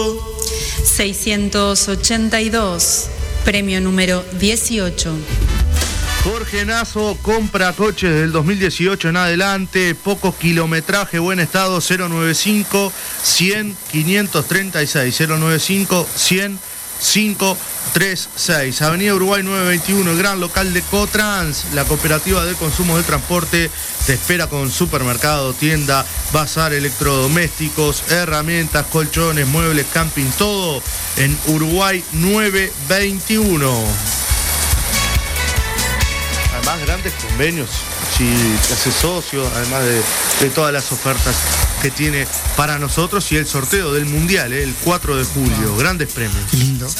682, premio número 18. Jorge Nazo compra coches del 2018 en adelante, poco kilometraje, buen estado, 095 100 536, 095 100 536. Avenida Uruguay 921, el gran local de Cotrans, la cooperativa de consumo de transporte, te espera con supermercado, tienda, bazar, electrodomésticos, herramientas, colchones, muebles, camping, todo en Uruguay 921. Además, grandes convenios, si te haces socio, además de todas las ofertas que tiene para nosotros, y el sorteo del Mundial, el 4 de julio, grandes premios. Qué lindo.